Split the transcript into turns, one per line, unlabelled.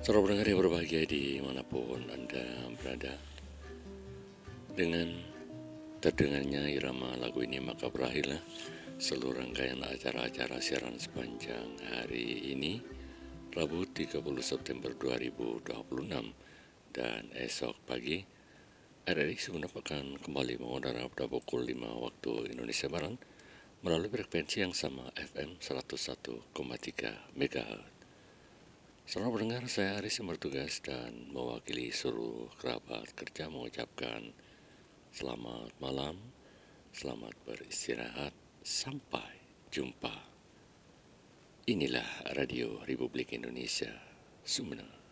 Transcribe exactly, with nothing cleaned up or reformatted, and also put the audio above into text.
Saudara pendengar yang berbahagia dimanapun Anda berada, dengan terdengarnya irama lagu ini maka berakhirlah seluruh rangkaian acara-acara siaran sepanjang hari ini, Rabu tiga puluh September dua ribu dua puluh enam, dan esok pagi R R I Sumeneb akan kembali mengudara pada pukul lima waktu Indonesia Barat melalui frekuensi yang sama F M seratus satu koma tiga MHz. Saudara pendengar, saya Aris yang bertugas dan mewakili seluruh kerabat kerja mengucapkan selamat malam, selamat beristirahat, sampai jumpa. Inilah Radio Republik Indonesia Sumeneb.